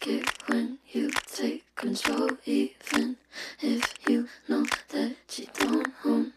like it when you take control, even if you know that you don't own